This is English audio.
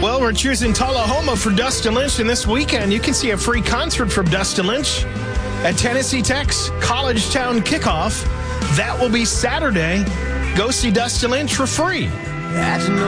Well, we're choosing Tullahoma for Dustin Lynch, and this weekend you can see a free concert from Dustin Lynch at Tennessee Tech's College Town Kickoff. That will be Saturday. Go see Dustin Lynch for free.